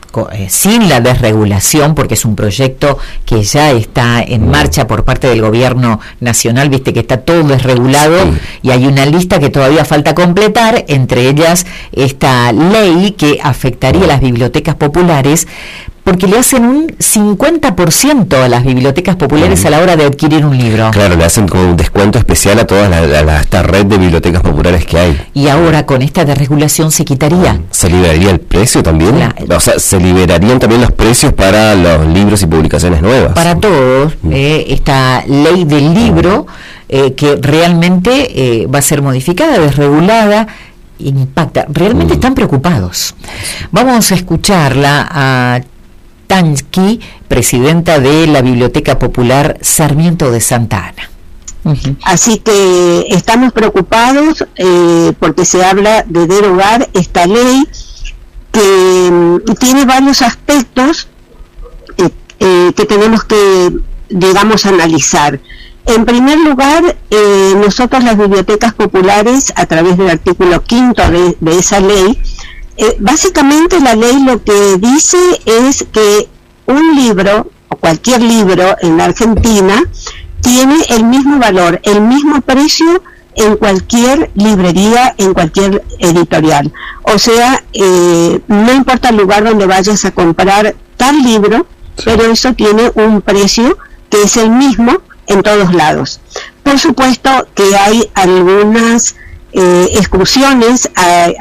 sin la desregulación, porque es un proyecto que ya está en marcha por parte del gobierno nacional, viste que está todo desregulado, y hay una lista que todavía falta completar, entre ellas esta ley que afectaría a las bibliotecas populares, porque le hacen un 50% a las bibliotecas populares a la hora de adquirir un libro. Claro, le hacen como un descuento especial a toda esta red de bibliotecas populares que hay. Y ahora con esta desregulación se quitaría. ¿Se liberaría el precio también? O sea, ¿se liberarían también los precios para los libros y publicaciones nuevas? Para todos, esta ley del libro, que realmente va a ser modificada, desregulada, impacta. Realmente están preocupados. Vamos a escucharla a Tansky, presidenta de la Biblioteca Popular Sarmiento de Santa Ana. Así que estamos preocupados porque se habla de derogar esta ley que tiene varios aspectos que tenemos que, digamos, analizar. En primer lugar, nosotros las bibliotecas populares, a través del artículo 5 de esa ley, básicamente la ley lo que dice es que un libro, o cualquier libro en la Argentina, tiene el mismo valor, el mismo precio en cualquier librería, en cualquier editorial. O sea, no importa el lugar donde vayas a comprar tal libro, pero eso tiene un precio que es el mismo en todos lados. Por supuesto que hay algunas exclusiones a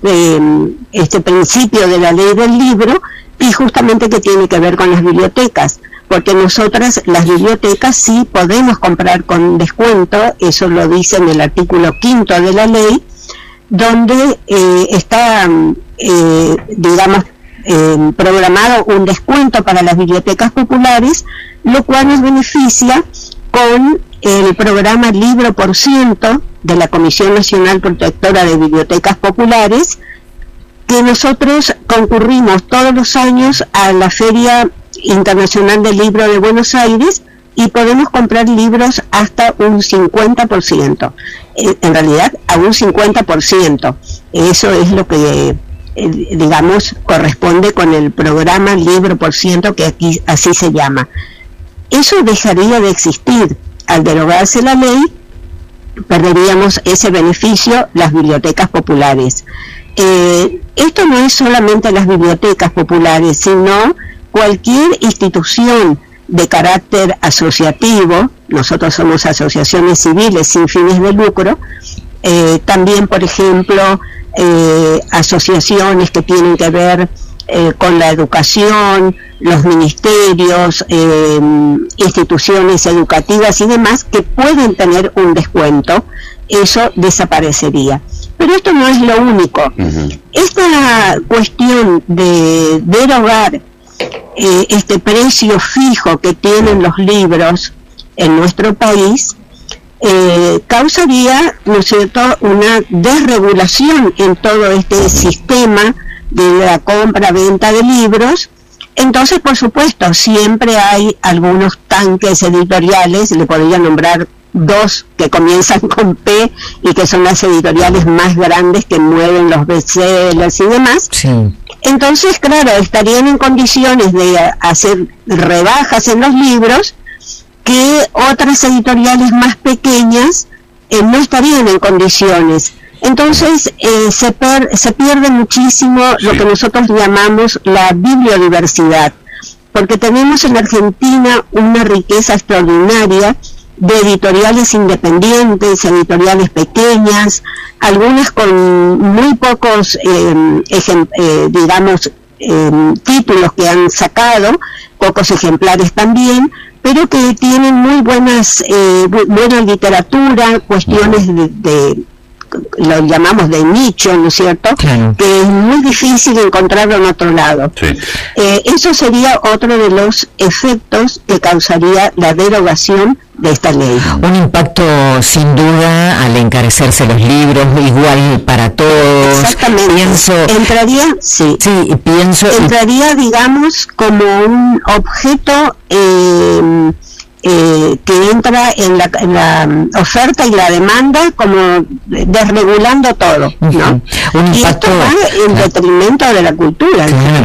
este principio de la ley del libro, y justamente que tiene que ver con las bibliotecas, porque nosotras, las bibliotecas, sí podemos comprar con descuento, eso lo dice en el artículo 5 de la ley, donde está, digamos, programado un descuento para las bibliotecas populares, lo cual nos beneficia con el programa Libro por Ciento de la Comisión Nacional Protectora de Bibliotecas Populares, que nosotros concurrimos todos los años a la Feria Internacional del Libro de Buenos Aires y podemos comprar libros hasta un 50%, en realidad a un 50%, eso es lo que digamos corresponde con el programa Libro por Ciento, que aquí así se llama. Eso dejaría de existir. Al derogarse la ley, perderíamos ese beneficio las bibliotecas populares. Esto no es solamente las bibliotecas populares, sino cualquier institución de carácter asociativo. Nosotros somos asociaciones civiles sin fines de lucro, también, por ejemplo, asociaciones que tienen que ver con la educación, los ministerios, instituciones educativas y demás, que pueden tener un descuento. Eso desaparecería. Pero esto no es lo único. Esta cuestión de derogar este precio fijo que tienen los libros en nuestro país, causaría, ¿no es cierto?, una desregulación en todo este sistema de la compra-venta de libros. Entonces, por supuesto, siempre hay algunos tanques editoriales, le podría nombrar dos que comienzan con P y que son las editoriales más grandes que mueven los bestsellers y demás. Sí. Entonces, claro, estarían en condiciones de hacer rebajas en los libros que otras editoriales más pequeñas no estarían en condiciones. Entonces se pierde muchísimo lo que nosotros llamamos la bibliodiversidad, porque tenemos en Argentina una riqueza extraordinaria de editoriales independientes, editoriales pequeñas, algunas con muy pocos, títulos que han sacado, pocos ejemplares también, pero que tienen muy buena literatura, cuestiones lo llamamos de nicho, ¿no es cierto? Claro. Que es muy difícil encontrarlo en otro lado. Sí. Eso sería otro de los efectos que causaría la derogación de esta ley. Un impacto sin duda al encarecerse los libros, igual para todos. Exactamente. Entraría, digamos, como un objeto que entra en la oferta y la demanda, como desregulando todo, ¿no? Y esto va en detrimento de la cultura.